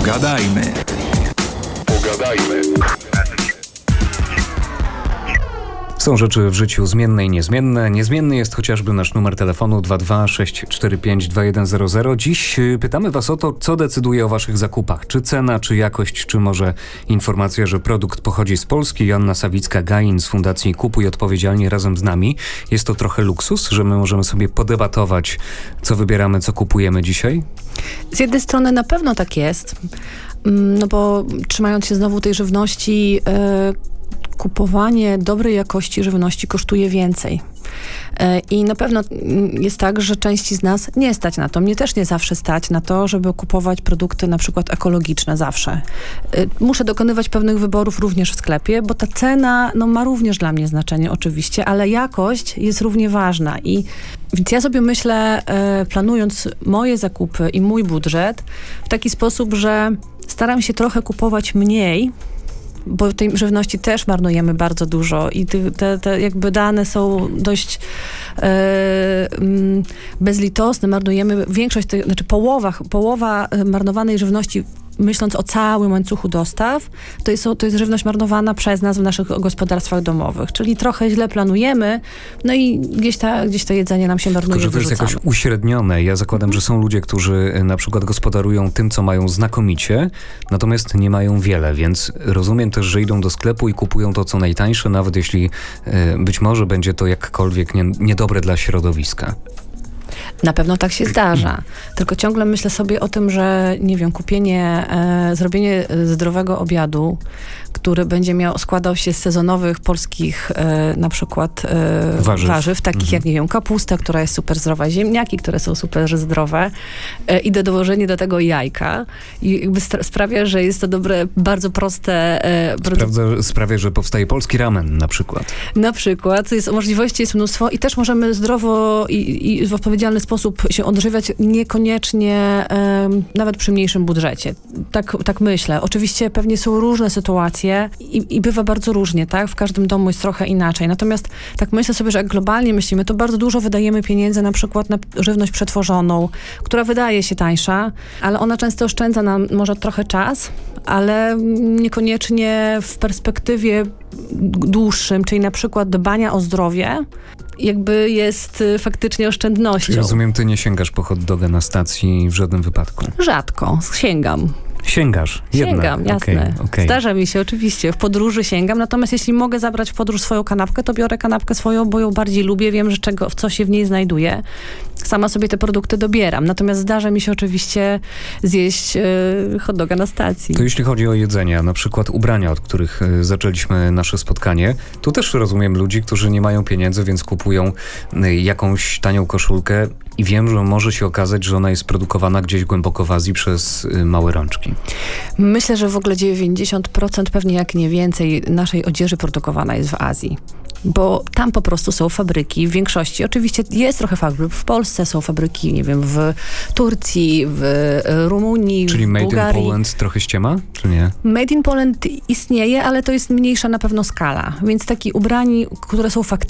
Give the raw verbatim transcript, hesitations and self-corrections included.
Pogadajmy. Pogadajmy. Są rzeczy w życiu zmienne i niezmienne. Niezmienny jest chociażby nasz numer telefonu dwa dwa sześć cztery pięć dwa jeden zero zero. Dziś pytamy was o to, co decyduje o waszych zakupach. Czy cena, czy jakość, czy może informacja, że produkt pochodzi z Polski. Joanna Sawicka-Gain z Fundacji Kupuj Odpowiedzialnie razem z nami. Jest to trochę luksus, że my możemy sobie podebatować, co wybieramy, co kupujemy dzisiaj? Z jednej strony na pewno tak jest, no bo trzymając się znowu tej żywności, yy, kupowanie dobrej jakości żywności kosztuje więcej. I na pewno jest tak, że części z nas nie stać na to. Mnie też nie zawsze stać na to, żeby kupować produkty na przykład ekologiczne zawsze. Muszę dokonywać pewnych wyborów również w sklepie, bo ta cena no, ma również dla mnie znaczenie oczywiście, ale jakość jest równie ważna. I więc ja sobie myślę, planując moje zakupy i mój budżet w taki sposób, że staram się trochę kupować mniej, bo tej żywności też marnujemy bardzo dużo i te, te jakby dane są dość e, bezlitosne. Marnujemy większość, tej, znaczy połowa, połowa marnowanej żywności, myśląc o całym łańcuchu dostaw, to jest, to jest żywność marnowana przez nas w naszych gospodarstwach domowych. Czyli trochę źle planujemy, no i gdzieś, ta, gdzieś to jedzenie nam się marnuje. Tylko, że to jest jakoś uśrednione. Ja zakładam, że są ludzie, którzy na przykład gospodarują tym, co mają znakomicie, natomiast nie mają wiele, więc rozumiem też, że idą do sklepu i kupują to, co najtańsze, nawet jeśli y, być może będzie to jakkolwiek nie, niedobre dla środowiska. Na pewno tak się zdarza. Tylko ciągle myślę sobie o tym, że nie wiem, kupienie, e, zrobienie zdrowego obiadu, który będzie miał, składał się z sezonowych polskich e, na przykład e, warzyw. warzyw, takich mhm. jak, nie wiem, kapusta, która jest super zdrowa, ziemniaki, które są super zdrowe e, i do dołożenia do tego jajka. I jakby stra- sprawia, że jest to dobre, bardzo proste... E, Sprawdza, sprawia, że powstaje polski ramen na przykład. Na przykład. Jest, możliwości jest mnóstwo i też możemy zdrowo i, i w odpowiedzialny sposób się odżywiać, niekoniecznie um, nawet przy mniejszym budżecie. Tak, tak myślę. Oczywiście pewnie są różne sytuacje i, i bywa bardzo różnie, tak? W każdym domu jest trochę inaczej. Natomiast tak myślę sobie, że jak globalnie myślimy, to bardzo dużo wydajemy pieniędzy na przykład na żywność przetworzoną, która wydaje się tańsza, ale ona często oszczędza nam może trochę czas, ale niekoniecznie w perspektywie dłuższym, czyli na przykład dbania o zdrowie, jakby jest faktycznie oszczędnością. Czyli rozumiem, ty nie sięgasz po hot doga na stacji w żadnym wypadku? Rzadko. Sięgam. Sięgasz? Jednak. Sięgam, jasne. Okay, okay. Zdarza mi się oczywiście. W podróży sięgam, natomiast jeśli mogę zabrać w podróż swoją kanapkę, to biorę kanapkę swoją, bo ją bardziej lubię, wiem, że czego, w co się w niej znajduje. Sama sobie te produkty dobieram. Natomiast zdarza mi się oczywiście zjeść yy, hot doga na stacji. To jeśli chodzi o jedzenie, a na przykład ubrania, od których y, zaczęliśmy nasze spotkanie, tu też rozumiem ludzi, którzy nie mają pieniędzy, więc kupują y, jakąś tanią koszulkę i wiem, że może się okazać, że ona jest produkowana gdzieś głęboko w Azji przez y, małe rączki. Myślę, że w ogóle dziewięćdziesiąt procent, pewnie jak nie więcej, naszej odzieży produkowana jest w Azji. Bo tam po prostu są fabryki w większości. Oczywiście jest trochę fabryk w Polsce, są fabryki, nie wiem, w Turcji, w Rumunii, Czyli w Made Bułgarii. in Poland trochę ściema, czy nie? Made in Poland istnieje, ale to jest mniejsza na pewno skala. Więc takie ubrani, które są faktycznie